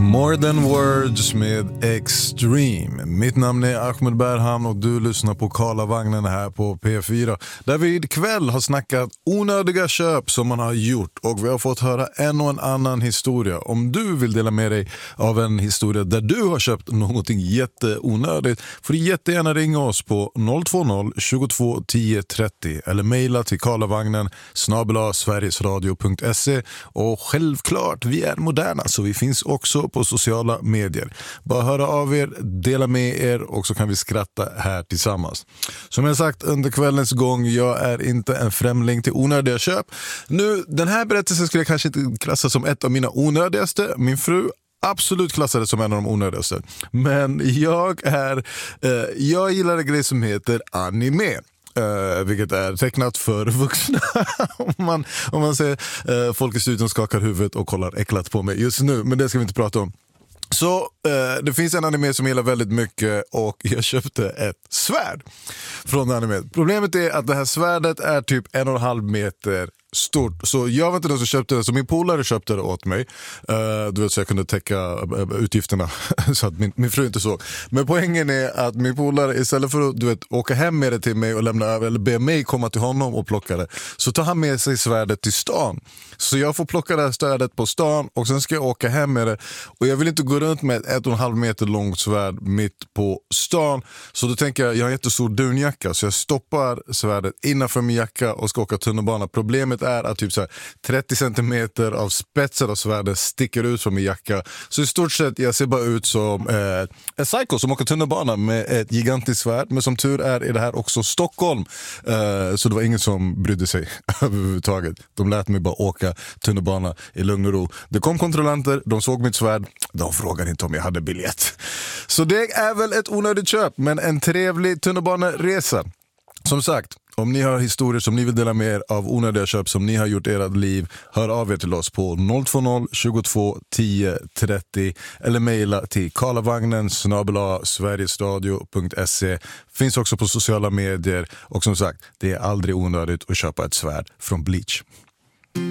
More than words med Extreme. Mitt namn är Ahmed Berham och du lyssnar på Karlavagnen här på P4. Där vi ikväll har snackat onödiga köp som man har gjort och vi har fått höra en och en annan historia. Om du vill dela med dig av en historia där du har köpt någonting jätteonödigt får du jättegärna ringa oss på 020 22 10 30 eller mejla till karlavagnen@sverigesradio.se. Och självklart, vi är moderna så vi finns också på sociala medier. Bara höra av er, dela med er och så kan vi skratta här tillsammans. Som jag sagt under kvällens gång, jag är inte en främling till onödiga köp. Nu, den här berättelsen skulle jag kanske inte klassa som ett av mina onödigaste. Min fru absolut klassade som en av de onödigaste. Men jag gillar en grej som heter anime. Vilket är tecknat för vuxna. om man säger folk i studion skakar huvudet och kollar äcklat på mig just nu, men det ska vi inte prata om. Så det finns en anime som jag gillar väldigt mycket och jag köpte ett svärd från anime. Problemet är att det här svärdet är typ 1,5 meter stort. Så jag var inte den som köpte det, så min polare köpte det åt mig. Du vet, så jag kunde täcka utgifterna så att min fru inte såg. Men poängen är att min polare istället för att åka hem med det till mig och lämna över eller be mig komma till honom och plocka det, så tar han med sig svärdet till stan. Så jag får plocka det här svärdet på stan och sen ska jag åka hem med det. Och jag vill inte gå runt med ett 1,5 meter långt svärd mitt på stan. Så då tänker jag har en jättestor dunjacka, så jag stoppar svärdet innanför min jacka och ska åka tunnelbana. Problemet är att typ så här 30 centimeter av spetsen av svärdet sticker ut från min jacka. Så i stort sett jag ser bara ut som en psycho som åker tunnelbana med ett gigantiskt svärd. Men som tur är det här också Stockholm. Så det var ingen som brydde sig överhuvudtaget. De lät mig bara åka tunnelbana i lugn och ro. Det kom kontrollanter, de såg mitt svärd. De frågade inte om jag hade biljett. Så det är väl ett onödigt köp, men en trevlig tunnelbaneresa. Som sagt, om ni har historier som ni vill dela med er av onödiga köp som ni har gjort i ert liv, hör av er till oss på 020 22 10 30 eller mejla till karlavagnen@sverigesradio.se. Finns också på sociala medier och som sagt, det är aldrig onödigt att köpa ett svärd från Bleach.